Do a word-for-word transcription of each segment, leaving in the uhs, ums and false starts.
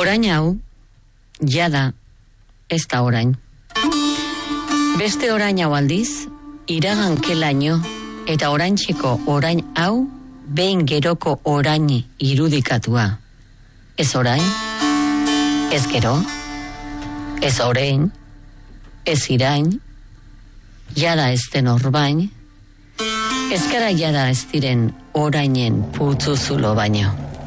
Orain hau, jada, ez da orain. Beste orain hau aldiz, iragan kelaino, eta oraintxeko orain hau, behin geroko orain irudikatua. Ez orain, ez gero, ez orain, ez irain, jada ez den orbain, ez gara jada ez diren orainen putzuzulo baino.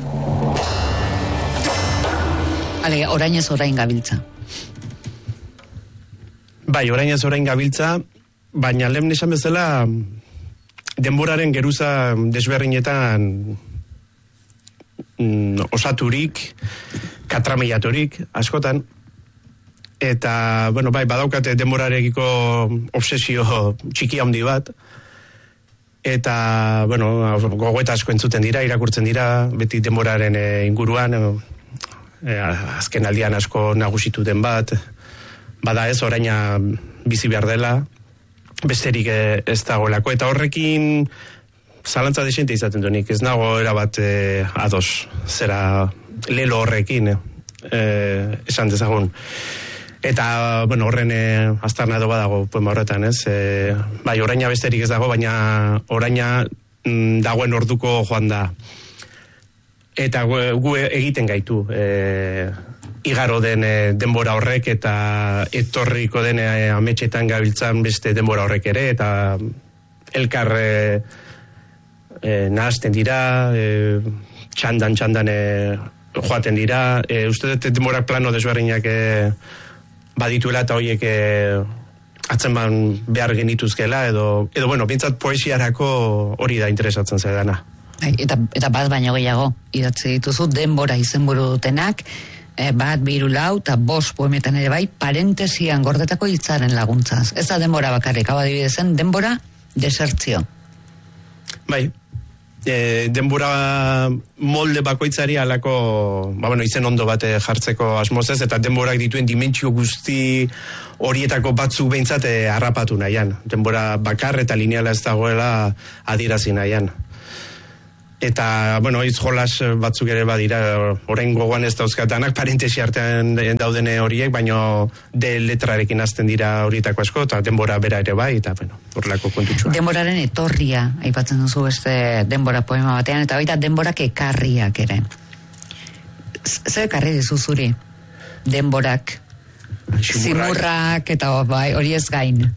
Ale, orainez orain gabiltza. Bai, orainez orain gabiltza, baina lehen esan bezala denboraren geruza desberdinetan mm, osaturik, katramilaturik, askotan, eta, bueno, bai, badaukate denborarekiko obsesio txiki handi bat, eta, bueno, gogoeta asko entzuten dira, irakurtzen dira, beti denboraren e, inguruan, e, azken aldian asko nagusitu den bat, bada ez, oraina bizi behar dela, besterik ez dagoelako, eta horrekin zalantza desente izaten duenik, ez nago erabat e, ados, zera lelo horrekin, e, esan dezagun. Eta, bueno, horren e, aztarna edo badago poema horretan, ez? E, bai, oraina besterik ez dago, baina oraina mm, dagoen orduko joan da. Eta gu, gu egiten gaitu, e, igaro den e, denbora horrek, eta etorriko den e, ametxetan gabiltzan beste denbora horrek ere, eta elkar e, e, nahazten dira, e, txandan, txandan e, joaten dira, e, uste dut denbora plano desberdinak e, badituela eta horiek e, atzeman behar genituzkela, edo, edo bueno, bintzat poesiarako hori da interesatzen zaidana. Eta, eta bat baino gehiago, idatzi dituzu, denbora izenburu dutenak, e, bat, biru, lau, eta bost poemetan ere bai, parentesian gordetako hitzaren laguntzaz. Ez da denbora bakarrik, hau adibidezen, denbora desertzio. Bai, e, denbora molde bakoitzari alako, ba, bueno, izen ondo bat jartzeko asmozez, eta denborak dituen dimentsio guzti horietako batzuk behintzat e, harrapatu nahian. Denbora bakar eta lineala ez dagoela adierazi nahian. Eta, bueno, hitz jolas batzuk ere badira, orain gogoan ez dauzkatanak, parentesi artean daudene horiek, baino de letrarekin hasten dira horietako asko, eta denbora bera ere bai, eta, bueno, horrelako kontutxua. Denboraren etorria, aipatzen duzu beste denbora poema batean, eta baita denborak ekarriak ere. Zer ekarri dizu zuri? Denborak, zimurrak, eta bai, hori ez gain.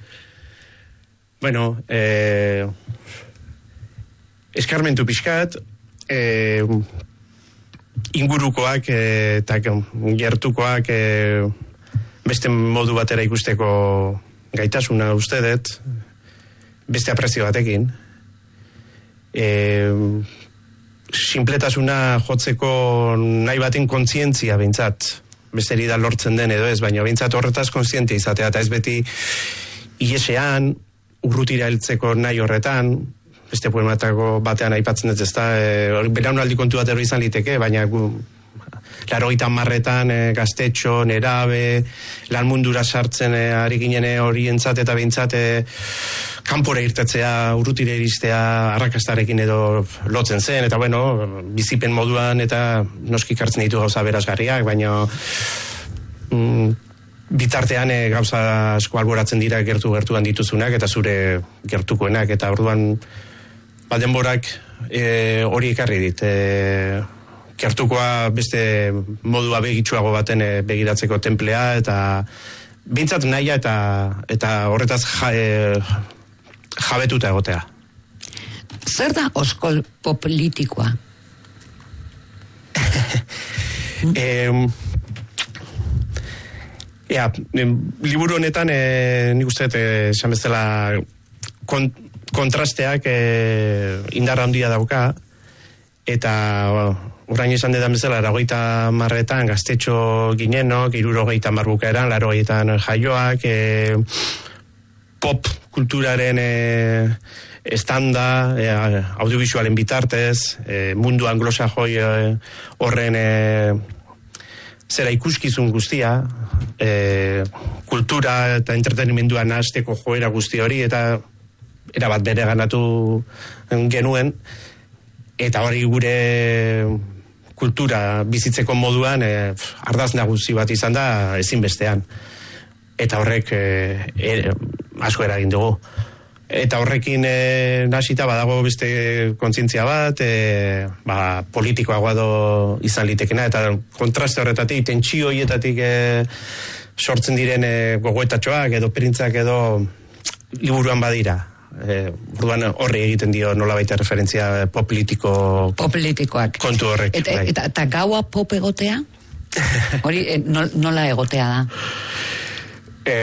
Bueno, eh... eskarmentu pixkat, e, ingurukoak e, eta gertukoak e, beste modu batera ikusteko gaitasuna uste dut, beste aprezio batekin. E, simpletasuna jotzeko nahi baten kontzientzia behintzat, besteri da lortzen den edo ez, baina behintzat horretaz kontzientzia izatea, eta ez beti iesean, urrutira heltzeko nahi horretan, beste poematako batean aipatzen dut, ez da, e, belaunaldi kontu bat ero izan liteke, baina gu, larogeita hamarretan e, gaztetxo, nerabe, lan mundura sartzen e, ari ginen horientzat eta behintzat e, kanpora irtetzea, urrutire iristea, arrakastarekin edo lotzen zen, eta bueno, bizipen moduan eta noski hartzen ditu gauza berazgarriak, baina mm, bitartean e, gauza asko alboratzen dira gertu-gertuan dituzunak, eta zure gertukoenak, eta orduan ba, denborak e, hori ekarri dit. E, gertukoa beste modua begitsuago baten e, begiratzeko templea, eta bintzat nahia eta, eta horretaz ja, e, jabetuta egotea. Zer da oskol politikoa? e, ea, liburu honetan e, nik uste esan bezala kont, kontrasteak e, indarra handia dauka, eta orain esan dedan bezala, larogeita marretan gaztetxo ginenok, hirurogeita marbukaeran, larogeitan jaioak, e, pop kulturaren e, estanda, e, audiovisualen bitartez, e, mundu anglosajoi e, horren e, zera ikuskizun guztia, e, kultura eta entretenimendua nahasteko joera guzti hori, eta erabat bere ganatu genuen, eta hori gure kultura bizitzeko moduan e, ardaz nagusi bat izan da ezinbestean. Eta horrek e, e, asko eragin dugu. Eta horrekin e, nasita badago beste kontzientzia bat, e, ba, politikoagoa do izan litekena, eta kontraste horretatik, tentsio horietatik e, sortzen diren e, gogoetatxoak edo perintzak edo liburuan badira. E, orduan horri egiten dio nola baita referentzia pop politiko Pop-politikoak. Kontu horrek. Eta, bai. eta, eta gaua pop egotea? Hori e, nola egotea da? E,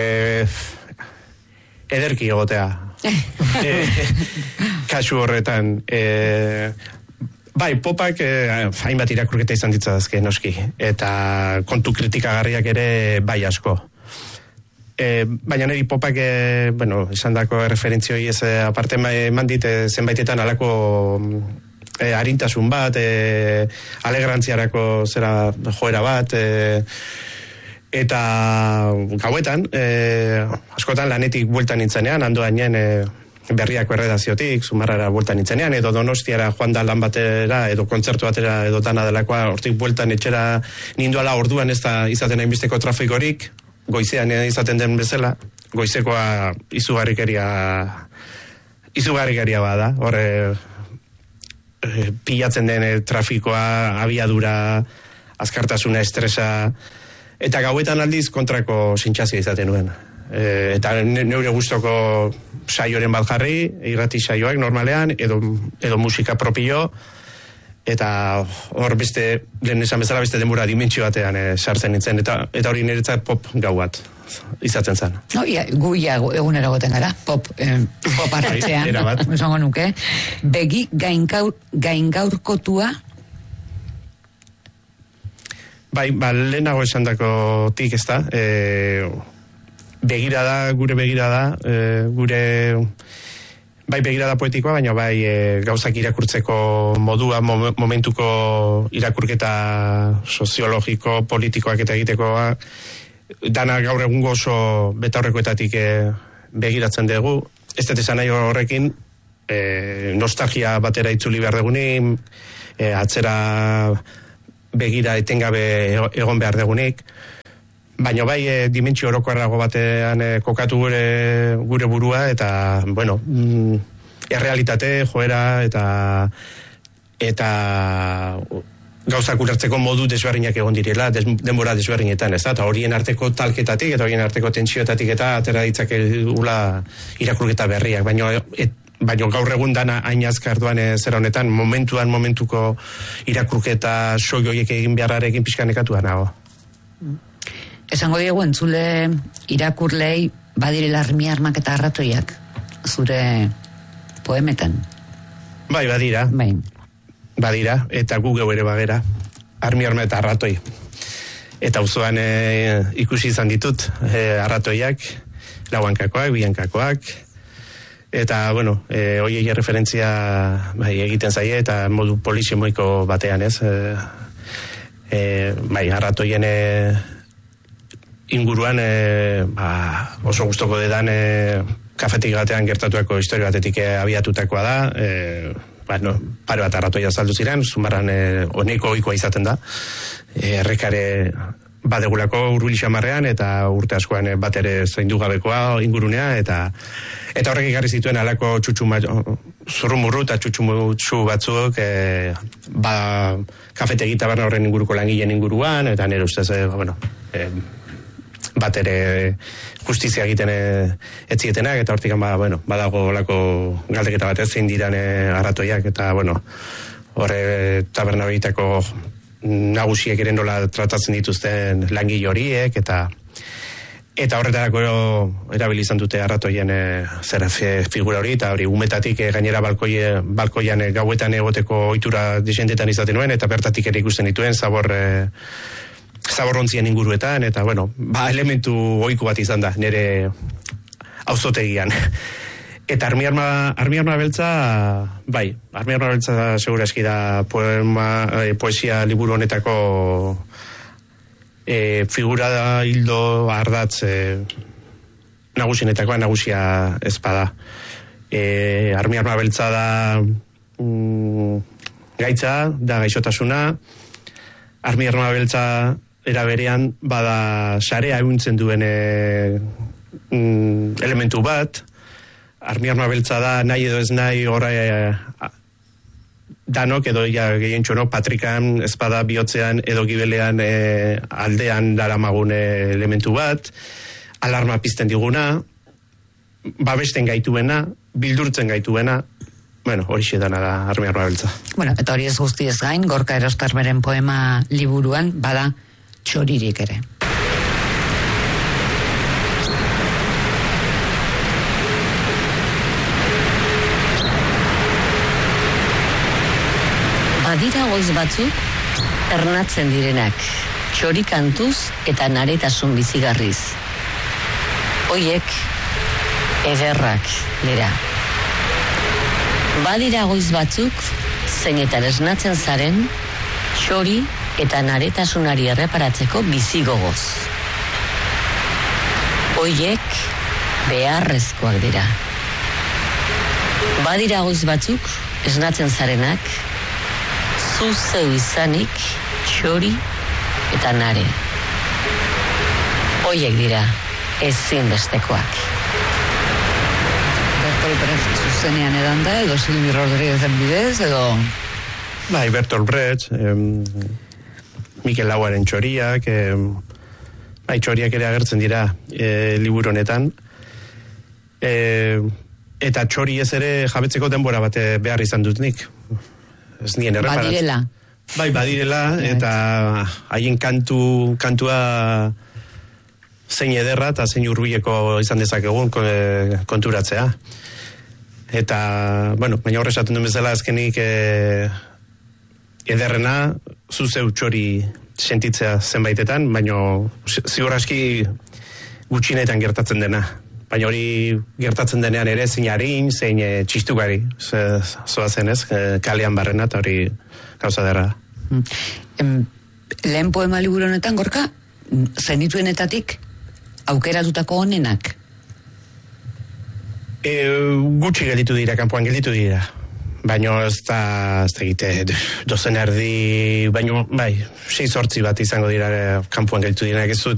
ederki egotea. e, kasu horretan e, bai, popak e, hainbat irakurketa izan ditzadazke noski, eta kontu kritikagarriak ere bai asko. E, baina niri popak e, bueno, esan dako referentzioi ez aparte eman dit e, zenbaitetan alako e, arintasun bat, e, alegrantziarako zera joera bat, e, eta gauetan, e, askotan lanetik bueltan nintzenean, handoainen e, berriako erredaziotik, Zumarrara bueltan nintzenean, edo Donostiara joan da lan batera, edo kontzertu batera, edo dana delakoa, hortik bueltan etxera ninduala orduan ez da izaten hainbesteko trafikorik, goizean izaten den bezala, goizekoa izugarrikeria izugarrikeria bada, horre e, pilatzen den e, trafikoa, abiadura, azkartasuna, estresa, eta gauetan aldiz kontrako sintxazia izaten nuen. E, eta neure gustoko saioren bat jarri, irrati saioak normalean, edo, edo musika propio, eta hor beste, lehen esan bezala beste denbora dimentsio batean e, sartzen nintzen, eta, eta hori niretzat pop gau bat izaten zen. No, ia, gu ia egunero goten gara, pop, eh, pop hartzean, esango nuke. Begi gaingaur, gaingaurkotua. Bai, ba, lehenago esan dako tik ez da, e, begirada, gure begirada, e, gure, bai begirada poetikoa, baina bai e, gauzak irakurtzeko modua, mo, momentuko irakurketa soziologiko, politikoak eta egitekoa, dana gaur egungo oso betaurrekoetatik e, begiratzen dugu, ez dut esan nahi horrekin, e, nostalgia batera itzuli behar dugunik, e, atzera begira etengabe egon behar degunik, baina bai e, dimentsio orokorrago batean e, kokatu gure, gure burua, eta, bueno, mm, errealitate, joera, eta eta gauzak ulertzeko modu desberdinak egon direla, des, denbora desberdinetan, ez da, eta horien arteko talketatik, eta horien arteko tentsioetatik, eta atera ditzakegula irakurketa berriak, baina et, baina gaur egun dana hain azkarduan e, zera honetan, momentuan, momentuko irakurketa soi horiek egin beharrarekin pixkanekatuan nago. Esango diegu entzule irakurlei badirela armi armak eta arratoiak, zure poemetan. Bai, badira. Bai. Badira, eta gu geu ere bagera. Armi arma eta arratoi. Eta auzoan e, ikusi izan ditut e, arratoiak, lauankakoak, biankakoak, eta, bueno, e, hoiei referentzia bai, egiten zaie, eta modu polizimoiko batean, ez? E, e, bai, arratoien e, inguruan e, ba, oso gustoko dedan e, kafetik batean gertatuako historia batetik e, abiatutakoa da, e, ba, no, pare bat arratoia saldu ziren, Zumarran e, oneko ohikoa izaten da, e, errekare badegulako Urbil xamarrean, eta urte askoan bat ere zaindu gabekoa ingurunea, eta eta horrek igarri zituen alako txutxuma zurrumurru eta txutxumutxu batzuk e, ba, kafetegi taberna horren inguruko langileen inguruan, eta nire ustez e, bueno, e, bat ere justizia egiten e, etzietenak, eta hortik ba, bueno, badago olako galdeketa bat ez zein diran e, arratoiak, eta bueno, horre taberna horietako nagusiek ere nola tratatzen dituzten langile horiek, eta eta horretarako erabili izan dute arratoien e, zera figura hori, eta hori umetatik e, gainera balkoie, balkoian e, gauetan egoteko ohitura disentetan izaten nuen, eta bertatik ere ikusten dituen zabor e, zaborrontzien inguruetan, eta bueno, ba elementu ohiko bat izan da nire auzotegian. Eta armiarma, armiarma beltza, bai, armiarma beltza segura eski da poema, e, poesia liburu honetako e, figura da hildo ardatz e, nagusienetakoa, nagusia ezpada. E, armiarma beltza da mm, gaitza, da gaixotasuna, armi arma beltza era berean bada sarea euntzen duen e, mm, elementu bat. Armi arma beltza da nahi edo ez nahi horra e, danok edo ja, gehien txono patrikan espada bihotzean edo gibelean e, aldean daramagun e, elementu bat, alarma pizten diguna, babesten gaituena, bildurtzen gaituena, bueno, hori dana da armi arma beltza. Bueno, eta hori ez guztiez gain, Gorka Erostarberen poema liburuan bada txoririk ere. Badira goiz batzuk ernatzen direnak, txori kantuz eta naretasun bizigarriz. Hoiek ederrak dira. Badira goiz batzuk zeinetan esnatzen zaren txori eta naretasunari erreparatzeko bizigogoz. Hoiek beharrezkoak dira. Badira goiz batzuk esnatzen zarenak zu zeu izanik txori eta nare. Hoiek dira ezinbestekoak. Bertolt Brecht zuzenean edan da, edo Silvi Rodríguezen bidez, edo... Bai, Bertolt Brecht, em, Mikel Lauaren txoriak, em, bai, txoriak ere agertzen dira e, liburu honetan. E, eta txori ez ere jabetzeko denbora bate behar izan dut nik. Ez nien erreparat. Badirela. Bai, badirela, eta haien kantu, kantua zein ederra eta zein hurbileko izan dezakegun konturatzea. Eta, bueno, baina horre esaten duen bezala azkenik e, ederrena zuzeu txori sentitzea zenbaitetan, baina ziur aski gutxinetan gertatzen dena. Baina hori gertatzen denean ere zein harin, zein e, txistukari zoa zen ez, e, kalean barrena, eta hori gauza derra. Em, lehen poema liburu honetan, Gorka, zenituenetatik aukeratutako honenak? E, gutxi gelditu dira, kanpoan gelditu dira. Baina ez da, ez da egite, dozen erdi, baina, bai, sei zortzi bat izango dira kanpoan gelditu dira, ez dut